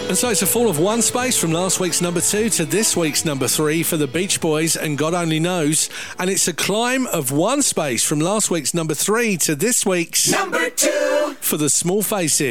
And so it's a fall of one space from last week's number 2 to this week's number 3 for the Beach Boys and God Only Knows. And it's a climb of one space from last week's number 3 to this week's number 2 for the Small Faces.